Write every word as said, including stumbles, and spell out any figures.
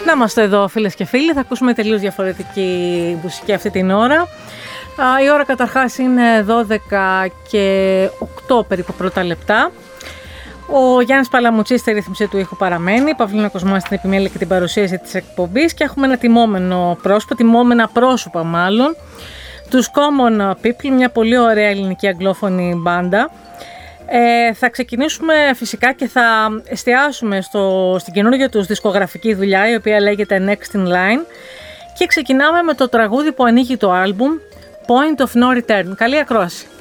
Να είμαστε εδώ φίλες και φίλοι, θα ακούσουμε τελείως διαφορετική μουσική αυτή την ώρα. Η ώρα καταρχάς είναι δώδεκα και οκτώ περίπου πρώτα λεπτά. Ο Γιάννης Παλαμουτσής στη ρύθμιση του ήχου παραμένει, η Παυλίνα Κοσμά στην επιμέλεια και την παρουσίαση της εκπομπής και έχουμε ένα τιμόμενο πρόσωπο, τιμόμενα πρόσωπα μάλλον, τους Common People, μια πολύ ωραία ελληνική αγγλόφωνη μπάντα. Ε, θα ξεκινήσουμε φυσικά και θα εστιάσουμε στο, στην καινούργια τους δισκογραφική δουλειά, η οποία λέγεται Next in Line, και ξεκινάμε με το τραγούδι που ανοίγει το άλμπουμ Point of No Return. Καλή ακρόαση.